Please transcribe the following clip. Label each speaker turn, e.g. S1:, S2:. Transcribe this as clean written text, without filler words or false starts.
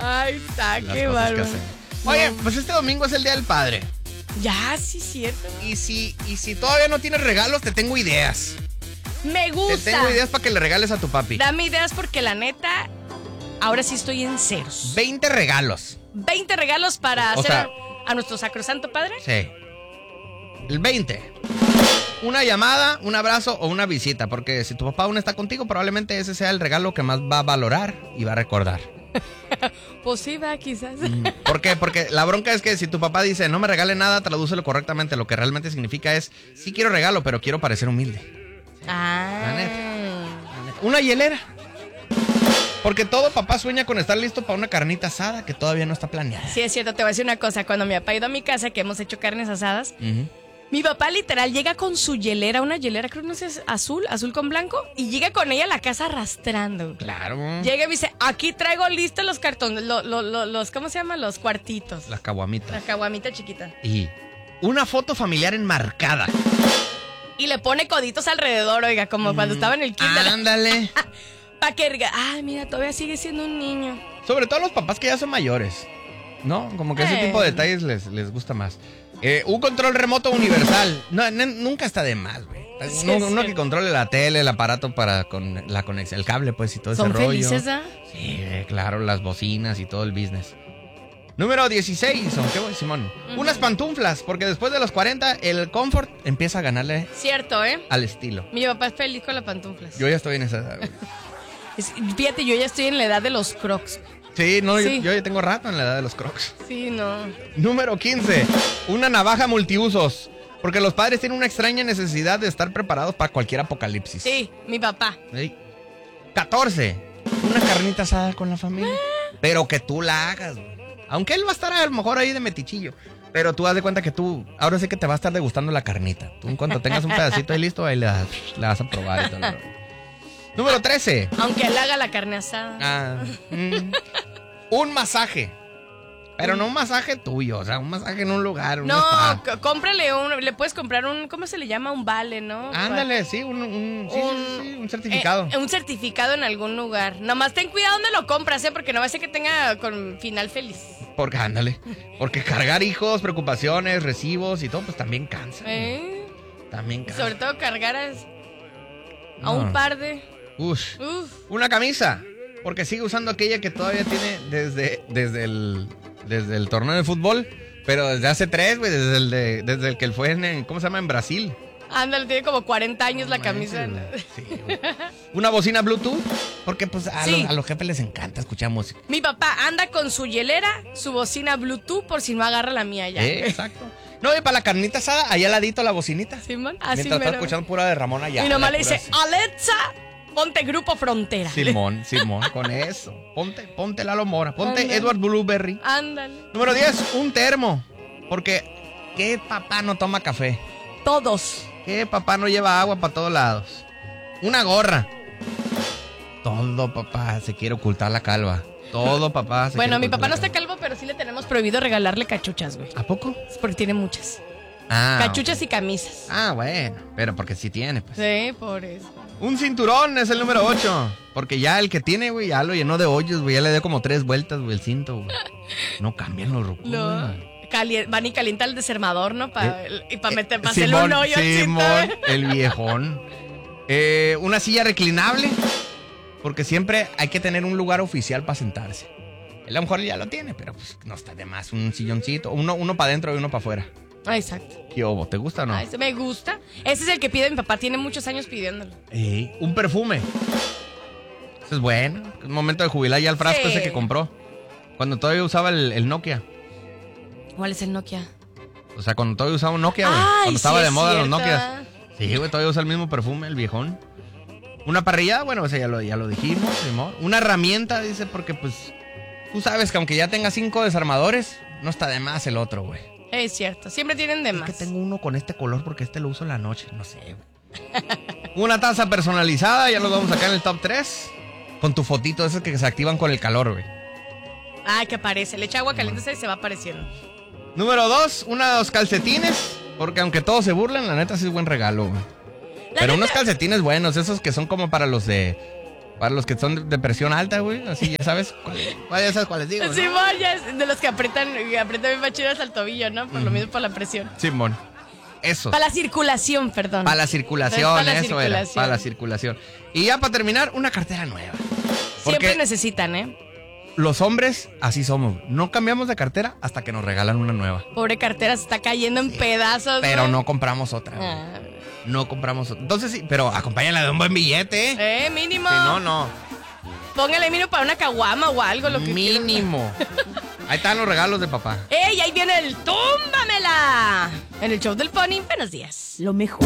S1: Ay, está,
S2: Las
S1: qué
S2: cosas que
S1: bárbaro.
S2: hacemos. Oye, pues este domingo es el Día del Padre.
S1: Ya, sí, cierto.
S2: Y si todavía no tienes regalos, te tengo ideas.
S1: Me gusta.
S2: Te tengo ideas para que le regales a tu papi.
S1: Dame ideas porque la neta, ahora sí estoy en ceros.
S2: 20 regalos.
S1: 20 regalos para
S2: O
S1: hacer
S2: sea,
S1: a nuestro sacrosanto padre.
S2: Sí. El 20. Una llamada, un abrazo o una visita. Porque si tu papá aún está contigo, probablemente ese sea el regalo que más va a valorar y va a recordar.
S1: Pues sí, va, quizás.
S2: ¿Por qué? Porque la bronca es que si tu papá dice no me regale nada, tradúcelo correctamente. Lo que realmente significa es sí quiero regalo, pero quiero parecer humilde. La neta. Una hielera. Porque todo papá sueña con estar listo para una carnita asada que todavía no está planeada.
S1: Sí, es cierto, te voy a decir una cosa. Cuando mi papá ha ido a mi casa, que hemos hecho carnes asadas,
S2: Ujú.
S1: mi papá literal llega con su hielera, una hielera, creo que no sé, es azul con blanco, y llega con ella a la casa arrastrando.
S2: Claro.
S1: Llega y me dice, aquí traigo listos los cartones, los ¿cómo se llaman? Los cuartitos.
S2: Las caguamitas.
S1: La caguamita chiquita.
S2: Y una foto familiar enmarcada.
S1: Y le pone coditos alrededor, oiga, como cuando estaba en el kinder.
S2: Ándale.
S1: Pa' que diga, ay, mira, todavía sigue siendo un niño.
S2: Sobre todo los papás que ya son mayores, ¿no? Como que ese tipo de detalles les gusta más. Un control remoto universal. No, nunca está de más, güey.
S1: Sí,
S2: Uno
S1: sí.
S2: que controle la tele, el aparato para con la conexión, el cable, pues, y todo ese
S1: Son
S2: rollo.
S1: felices, ¿ah?
S2: Sí, claro, las bocinas y todo el business. Número 16, ¿qué voy, Simón? Unas pantuflas, porque después de los 40, el comfort empieza a ganarle
S1: Cierto, ¿eh?
S2: al estilo.
S1: Mi papá es feliz con las pantuflas.
S2: Yo ya estoy en esa edad, güey.
S1: Fíjate, yo ya estoy en la edad de los crocs.
S2: Sí, no,
S1: Sí.
S2: Yo ya tengo rato en la edad de los crocs.
S1: Sí, no.
S2: Número 15, una navaja multiusos. Porque los padres tienen una extraña necesidad de estar preparados para cualquier apocalipsis.
S1: Sí, mi papá.
S2: Sí. 14, una carnita asada con la familia. Pero que tú la hagas, güey. Aunque él va a estar a lo mejor ahí de metichillo. Pero tú haz de cuenta que tú, ahora sí que te va a estar degustando la carnita. Tú en cuanto tengas un pedacito ahí listo, ahí la vas a probar y todo. Número 13.
S1: Aunque él haga la carne asada.
S2: Un masaje. Pero no un masaje tuyo, o sea, un masaje en un lugar, un
S1: No,
S2: spa.
S1: cómprale le puedes comprar un, ¿cómo se le llama? Un vale, ¿no?
S2: Ándale, sí, un certificado.
S1: Un certificado en algún lugar. Nomás ten cuidado donde lo compras, porque no va a ser que tenga con final feliz.
S2: Porque, ándale, porque cargar hijos, preocupaciones, recibos y todo, pues también cansa. También cansa.
S1: Sobre todo cargar a
S2: No.
S1: un par de...
S2: Uf.
S1: Uf.
S2: Una camisa, porque sigue usando aquella que todavía tiene desde el torneo de fútbol, pero desde hace 3, güey, desde el que él fue ¿cómo se llama? En Brasil.
S1: Ándale, tiene como 40 años la camisa.
S2: Sí, güey. Una bocina Bluetooth, porque pues
S1: Sí.
S2: a los jefes les encanta escuchar música.
S1: Mi papá anda con su hielera, su bocina Bluetooth, por si no agarra la mía ya.
S2: Exacto. No, y para la carnita asada, allá al ladito la bocinita.
S1: Simón, así
S2: Mientras está
S1: mero.
S2: escuchando pura de Ramón allá.
S1: Y nomás le
S2: pura
S1: dice,
S2: así.
S1: Alexa, ponte Grupo Frontera.
S2: Simón, con eso. Ponte Lalo Mora, ponte
S1: Ándale.
S2: Edward Blueberry.
S1: Ándale.
S2: Número 10, un termo. Porque, ¿qué papá no toma café?
S1: Todos.
S2: ¿Qué papá no lleva agua para todos lados? Una gorra. Todo papá se quiere ocultar la calva. Todo papá se
S1: Bueno,
S2: quiere
S1: mi papá no
S2: ocultar
S1: está calvo, pero sí le tenemos prohibido regalarle cachuchas, güey.
S2: la calva. ¿A poco?
S1: Es porque tiene muchas.
S2: Ah,
S1: Cachuchas y camisas.
S2: bueno, pero porque sí tiene, pues.
S1: Sí, por eso.
S2: Un cinturón es el número 8. Porque ya el que tiene, güey, ya lo llenó de hoyos, güey. Ya le dio como 3 vueltas, güey, el cinto, güey. No cambian los rucos.
S1: No. Van y calienta el desarmador, ¿no? Para meter, para hacerle
S2: Simón,
S1: un hoyo al cinto.
S2: Simón, el viejón. Una silla reclinable. Porque siempre hay que tener un lugar oficial para sentarse. Él a lo mejor ya lo tiene, pero pues no está de más. Un silloncito, uno para adentro y uno para afuera.
S1: Ah, exacto.
S2: ¿Qué obo? ¿Te gusta o no?
S1: Ah, ese me gusta. Ese es el que pide mi papá. Tiene muchos años pidiéndolo.
S2: Un perfume. Eso es bueno. Es momento de jubilar ya el frasco
S1: Sí.
S2: ese que compró. Cuando todavía usaba el Nokia.
S1: ¿Cuál es el Nokia?
S2: O sea, cuando todavía usaba un Nokia, güey.
S1: Ay,
S2: Cuando estaba
S1: sí
S2: de
S1: es
S2: moda los
S1: cierto,
S2: Nokias.
S1: ¿ah?
S2: Sí, güey, todavía usa el mismo perfume, el viejón. Una parrillada, bueno, ese ya lo dijimos, Simón. Una herramienta, dice, porque pues tú sabes que aunque ya tenga 5 desarmadores, no está de más el otro, güey.
S1: Es cierto. Siempre tienen de
S2: Es
S1: más.
S2: que tengo uno con este color porque este lo uso en la noche, no sé, güey. Una taza personalizada, ya lo vamos a sacar en el top 3. Con tu fotito, esos que se activan con el calor, güey.
S1: Ah, que aparece. Le echa agua caliente y se va apareciendo.
S2: Número 2, unos calcetines. Porque aunque todos se burlan, la neta sí es buen regalo, güey. Pero unos calcetines buenos, esos que son como para los de Para los que son de presión alta, güey. Así, ya sabes. ¿Cuáles esas cuáles digo? ¿No?
S1: Simón, ya es de los que aprietan bien machido hasta el tobillo, ¿no? Por lo mismo, por la presión.
S2: Simón. Eso.
S1: Para la circulación, perdón.
S2: Para la circulación,
S1: Para la
S2: eso era.
S1: circulación.
S2: Para la circulación. Y ya para terminar, una cartera nueva.
S1: Siempre
S2: Porque
S1: necesitan, ¿eh?
S2: los hombres así somos. No cambiamos de cartera hasta que nos regalan una nueva.
S1: Pobre cartera, se está cayendo en pedazos.
S2: Pero
S1: güey.
S2: no compramos otra. Güey.
S1: Ah.
S2: No compramos otra. Entonces sí, pero acompáñala de un buen billete.
S1: Mínimo.
S2: Si no, no.
S1: Póngale mínimo para una caguama o algo, lo que quiera.
S2: Mínimo. Ahí están los regalos de papá.
S1: ¡Ey! Ahí viene el Túmbamela. En el show del Pony, buenos días.
S3: Lo mejor.